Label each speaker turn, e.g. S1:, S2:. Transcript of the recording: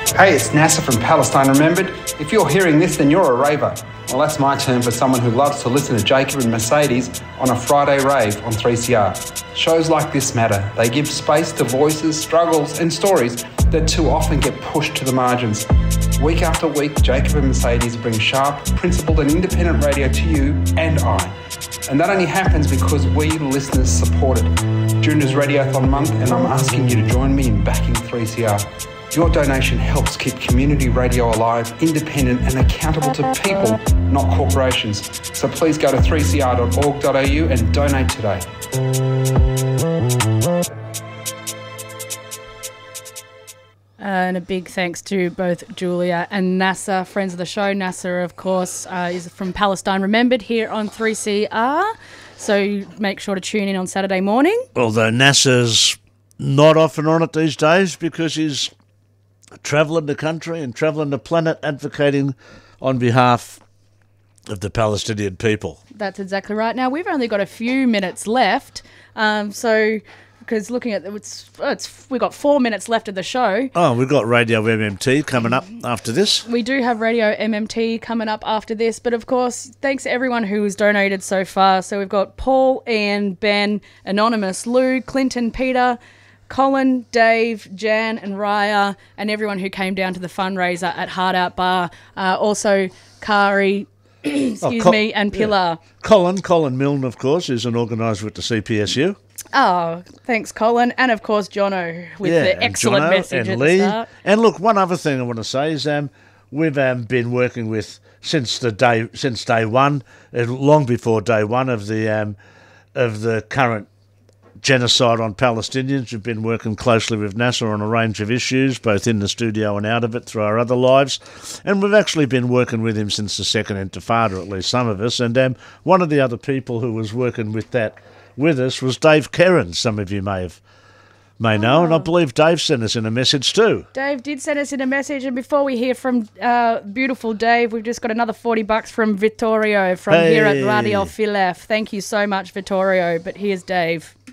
S1: Hey, it's Nasser from Palestine Remembered. If you're hearing this, then you're a raver. Well, that's my term for someone who loves to listen to Jacob and Mercedes on a Friday rave on 3CR. Shows like this matter. They give space to voices, struggles and stories that too often get pushed to the margins. Week after week, Jacob and Mercedes bring sharp, principled and independent radio to you and I. And that only happens because we listeners support it. June is Radiothon month and I'm asking you to join me in backing 3CR. Your donation helps keep community radio alive, independent and accountable to people, not corporations. So please go to 3cr.org.au and donate today.
S2: And a big thanks to both Julia and Nasser, friends of the show. Nasser, of course, is from Palestine Remembered here on 3CR. So make sure to tune in on Saturday morning.
S3: Although Nasser's not often on it these days because he's travelling the country and travelling the planet advocating on behalf of the Palestinian people.
S2: That's exactly right. Now, we've only got a few minutes left, because looking at we've got 4 minutes left of the show.
S3: Oh, we've got Radio MMT coming up after this.
S2: We do have Radio MMT coming up after this, but of course, thanks to everyone who has donated so far. So we've got Paul, Ian, Ben, Anonymous, Lou, Clinton, Peter, Colin, Dave, Jan and Raya, and everyone who came down to the fundraiser at Hard Out Bar. Also, Kari, and Pilar.
S3: Yeah. Colin Milne, of course, is an organiser with the CPSU.
S2: Oh, thanks, Colin. And, of course, Jono with the excellent message at the start.
S3: And, look, one other thing I want to say is we've been working with, since day one, long before day one of the current genocide on Palestinians. We've been working closely with Nasser on a range of issues, both in the studio and out of it through our other lives. And we've actually been working with him since the Second Intifada, at least some of us. And one of the other people who was working with us was Dave Kerrin, some of you may know, and I believe Dave sent us in a message too.
S2: Dave did send us in a message, and before we hear from beautiful Dave, we've just got another $40 from Vittorio from here at Radio Filef. Thank you so much, Vittorio, but here's Dave.